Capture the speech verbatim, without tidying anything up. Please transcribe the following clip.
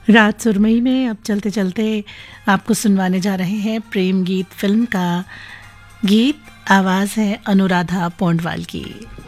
रात सुरमई में अब चलते चलते आपको सुनवाने जा रहे हैं प्रेम गीत फिल्म का गीत। आवाज़ है अनुराधा पौंडवाल की।